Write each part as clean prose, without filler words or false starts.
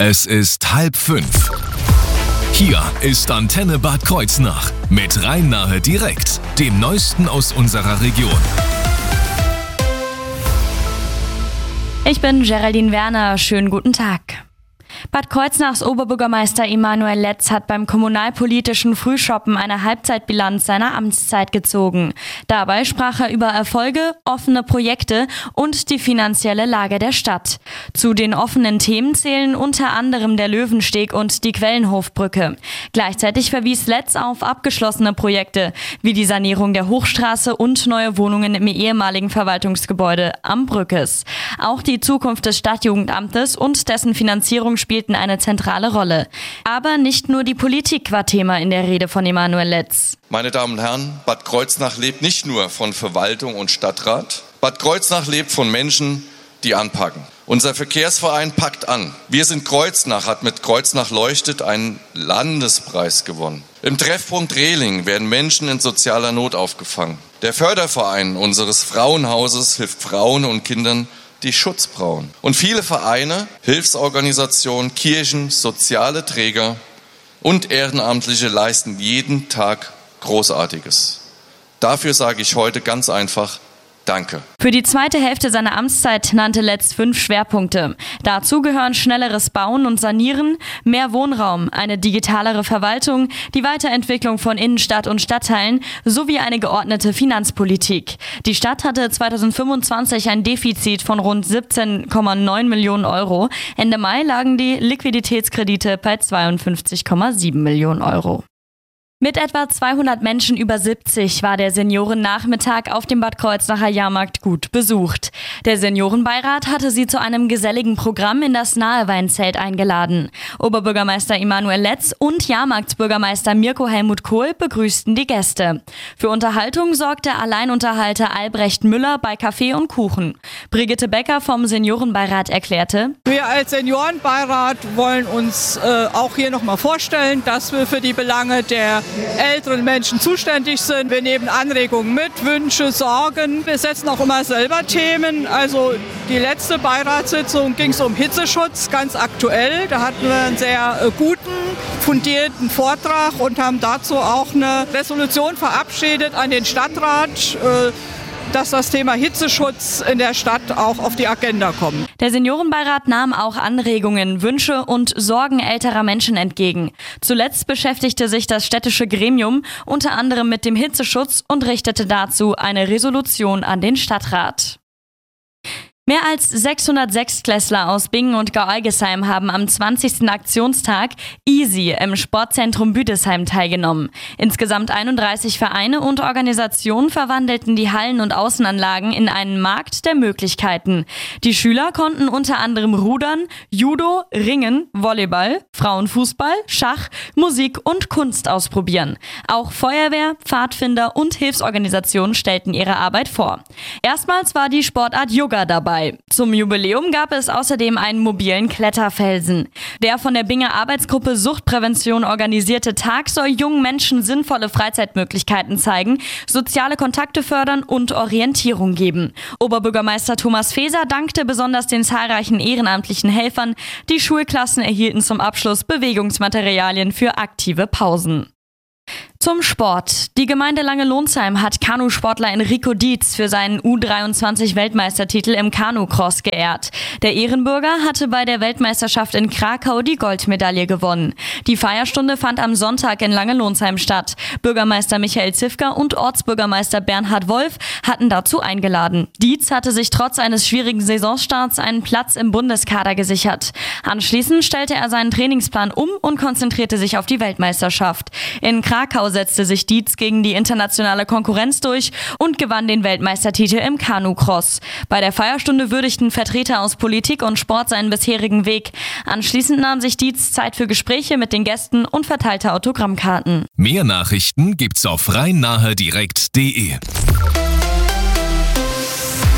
Es ist 4:30. Hier ist Antenne Bad Kreuznach mit Rhein-Nahe direkt, dem Neuesten aus unserer Region. Ich bin Geraldine Werner, schönen guten Tag. Bad Kreuznachs Oberbürgermeister Emanuel Letz hat beim kommunalpolitischen Frühschoppen eine Halbzeitbilanz seiner Amtszeit gezogen. Dabei sprach er über Erfolge, offene Projekte und die finanzielle Lage der Stadt. Zu den offenen Themen zählen unter anderem der Löwensteg und die Quellenhofbrücke. Gleichzeitig verwies Letz auf abgeschlossene Projekte, wie die Sanierung der Hochstraße und neue Wohnungen im ehemaligen Verwaltungsgebäude am Brückes. Auch die Zukunft des Stadtjugendamtes und dessen Finanzierung spielten eine zentrale Rolle. Aber nicht nur die Politik war Thema in der Rede von Emanuel Letz. Meine Damen und Herren, Bad Kreuznach lebt nicht nur von Verwaltung und Stadtrat. Bad Kreuznach lebt von Menschen, die anpacken. Unser Verkehrsverein packt an. Wir sind Kreuznach, hat mit Kreuznach leuchtet einen Landespreis gewonnen. Im Treffpunkt Rehling werden Menschen in sozialer Not aufgefangen. Der Förderverein unseres Frauenhauses hilft Frauen und Kindern, die Schutz brauchen. Und viele Vereine, Hilfsorganisationen, Kirchen, soziale Träger und Ehrenamtliche leisten jeden Tag Großartiges. Dafür sage ich heute ganz einfach Danke. Für die zweite Hälfte seiner Amtszeit nannte Letz 5 Schwerpunkte. Dazu gehören schnelleres Bauen und Sanieren, mehr Wohnraum, eine digitalere Verwaltung, die Weiterentwicklung von Innenstadt und Stadtteilen sowie eine geordnete Finanzpolitik. Die Stadt hatte 2025 ein Defizit von rund 17,9 Millionen Euro. Ende Mai lagen die Liquiditätskredite bei 52,7 Millionen Euro. Mit etwa 200 Menschen über 70 war der Seniorennachmittag auf dem Bad Kreuznacher Jahrmarkt gut besucht. Der Seniorenbeirat hatte sie zu einem geselligen Programm in das Naheweinzelt eingeladen. Oberbürgermeister Emanuel Letz und Jahrmarktsbürgermeister Mirko Helmut Kohl begrüßten die Gäste. Für Unterhaltung sorgte Alleinunterhalter Albrecht Müller bei Kaffee und Kuchen. Brigitte Becker vom Seniorenbeirat erklärte: Wir als Seniorenbeirat wollen uns auch hier nochmal vorstellen, dass wir für die Belange der älteren Menschen zuständig sind. Wir nehmen Anregungen mit, Wünsche, Sorgen. Wir setzen auch immer selber Themen. Also die letzte Beiratssitzung ging es um Hitzeschutz, ganz aktuell. Da hatten wir einen sehr guten, fundierten Vortrag und haben dazu auch eine Resolution verabschiedet an den Stadtrat, dass das Thema Hitzeschutz in der Stadt auch auf die Agenda kommt. Der Seniorenbeirat nahm auch Anregungen, Wünsche und Sorgen älterer Menschen entgegen. Zuletzt beschäftigte sich das städtische Gremium unter anderem mit dem Hitzeschutz und richtete dazu eine Resolution an den Stadtrat. Mehr als 600 Sechstklässler aus Bingen und Gau-Algesheim haben am 20. Aktionstag Easy im Sportzentrum Büdesheim teilgenommen. Insgesamt 31 Vereine und Organisationen verwandelten die Hallen und Außenanlagen in einen Markt der Möglichkeiten. Die Schüler konnten unter anderem Rudern, Judo, Ringen, Volleyball, Frauenfußball, Schach, Musik und Kunst ausprobieren. Auch Feuerwehr, Pfadfinder und Hilfsorganisationen stellten ihre Arbeit vor. Erstmals war die Sportart Yoga dabei. Zum Jubiläum gab es außerdem einen mobilen Kletterfelsen. Der von der Binger Arbeitsgruppe Suchtprävention organisierte Tag soll jungen Menschen sinnvolle Freizeitmöglichkeiten zeigen, soziale Kontakte fördern und Orientierung geben. Oberbürgermeister Thomas Feser dankte besonders den zahlreichen ehrenamtlichen Helfern. Die Schulklassen erhielten zum Abschluss Bewegungsmaterialien für aktive Pausen. Zum Sport. Die Gemeinde Langelonsheim hat Kanusportler Enrico Dietz für seinen U23-Weltmeistertitel im Kanocross geehrt. Der Ehrenbürger hatte bei der Weltmeisterschaft in Krakau die Goldmedaille gewonnen. Die Feierstunde fand am Sonntag in Langelonsheim statt. Bürgermeister Michael Zifker und Ortsbürgermeister Bernhard Wolf hatten dazu eingeladen. Dietz hatte sich trotz eines schwierigen Saisonstarts einen Platz im Bundeskader gesichert. Anschließend stellte er seinen Trainingsplan um und konzentrierte sich auf die Weltmeisterschaft. In Krakau setzte sich Dietz gegen die internationale Konkurrenz durch und gewann den Weltmeistertitel im Kanocross. Bei der Feierstunde würdigten Vertreter aus Politik und Sport seinen bisherigen Weg. Anschließend nahm sich Dietz Zeit für Gespräche mit den Gästen und verteilte Autogrammkarten. Mehr Nachrichten gibt's auf rhein-nahe direkt.de.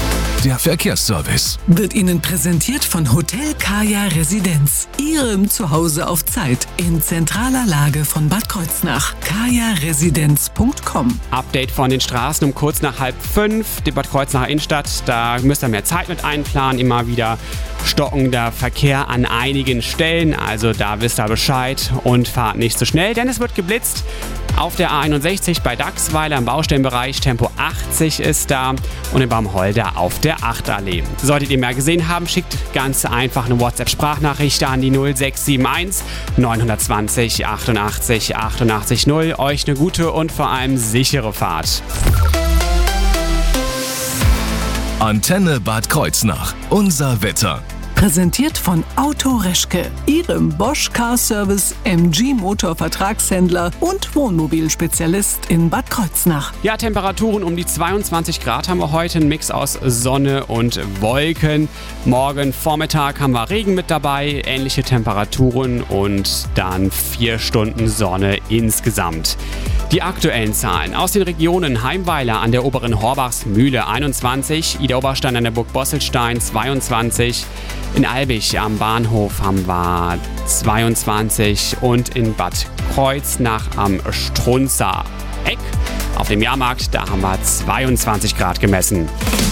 der Verkehrsservice. Wird Ihnen präsentiert von Hotel Kaya Residenz, Ihrem Zuhause auf Zeit in zentraler Lage von Bad Kreuznach. kajaresidenz.com. Update von den Straßen um kurz nach 4:30. Die Bad Kreuznacher Innenstadt, da müsst ihr mehr Zeit mit einplanen. Immer wieder stockender Verkehr an einigen Stellen. Also da wisst ihr Bescheid und fahrt nicht so schnell, denn es wird geblitzt. Auf der A61 bei Dachsweiler im Baustellenbereich, Tempo 80 ist da, und in Baumholder auf der 8 Allee. Solltet ihr mehr gesehen haben, schickt ganz einfach eine WhatsApp-Sprachnachricht an die 0671 920 88 88 0. Euch eine gute und vor allem sichere Fahrt. Antenne Bad Kreuznach. Unser Wetter. Präsentiert von Auto Reschke, Ihrem Bosch Car Service MG Motor Vertragshändler und Wohnmobilspezialist in Bad Kreuznach. Ja, Temperaturen um die 22 Grad haben wir heute, ein Mix aus Sonne und Wolken. Morgen Vormittag haben wir Regen mit dabei, ähnliche Temperaturen und dann 4 Stunden Sonne insgesamt. Die aktuellen Zahlen aus den Regionen: Heimweiler an der oberen Horbachsmühle 21, Idar-Oberstein an der Burg Bosselstein 22, in Albig am Bahnhof haben wir 22 und in Bad Kreuznach am Strunzer Eck auf dem Jahrmarkt, da haben wir 22 Grad gemessen.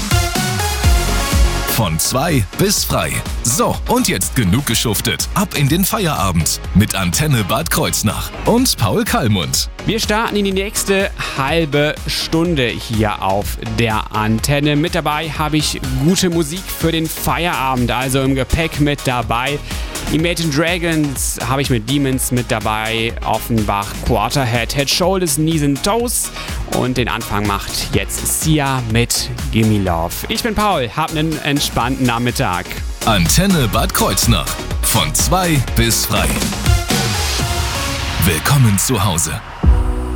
Von 2 bis frei. So, und jetzt genug geschuftet. Ab in den Feierabend mit Antenne Bad Kreuznach und Paul Kallmund. Wir starten in die nächste halbe Stunde hier auf der Antenne. Mit dabei habe ich gute Musik für den Feierabend, also im Gepäck mit dabei. Imagine Dragons habe ich mit Demons mit dabei, Offenbach, Quarterhead, Head, Shoulders, Knees and Toes. Und den Anfang macht jetzt Sia mit Gimme Love. Ich bin Paul, hab einen entspannten Nachmittag. Antenne Bad Kreuznach. Von 2 bis frei. Willkommen zu Hause.